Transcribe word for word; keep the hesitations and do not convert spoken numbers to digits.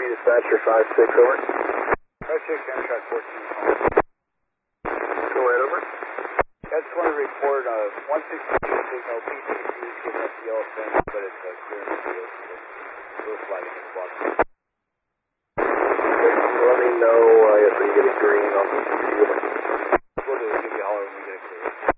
Dispatcher five six, over. five six, Amtrak fourteen. Go right over. I just want to report uh, one sixty-two signal, P sixty is giving us the yellow fence, but it's uh, clear in the field, so we're flagging the block. Let me know, uh, yes, when you get a green on the computer. We'll do it, give you a holler when we get it clear.